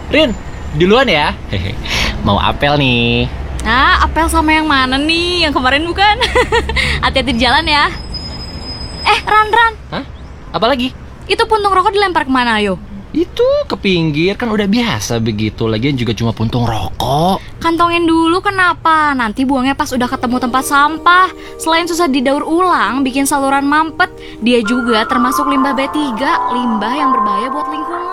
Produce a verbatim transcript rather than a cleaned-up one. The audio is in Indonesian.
Rin, duluan ya. Hehe. Mau apel nih. Nah, apel sama yang mana nih? Yang kemarin bukan? Hati-hati di jalan ya. Eh, Ran, Ran. Hah? Apalagi? Itu puntung rokok dilempar kemana, ayo? Itu ke pinggir, kan udah biasa begitu. Lagian juga cuma puntung rokok. Kantongin dulu kenapa? Nanti buangnya pas udah ketemu tempat sampah. Selain susah didaur ulang, bikin saluran mampet, dia juga termasuk limbah B tiga, limbah yang berbahaya buat lingkungan.